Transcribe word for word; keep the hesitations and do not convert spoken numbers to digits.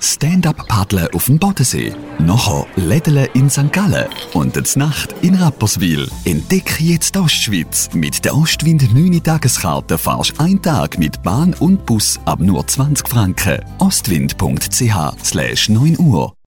Stand-up-Paddeln auf dem Bodensee. Nachher Lädeln in Sankt Gallen und die Nacht in Rapperswil. Entdecke jetzt die Ostschweiz. Mit der Ostwind neun Tageskarte fahrst einen Tag mit Bahn und Bus ab nur zwanzig Franken. ostwind punkt c h slash neun Uhr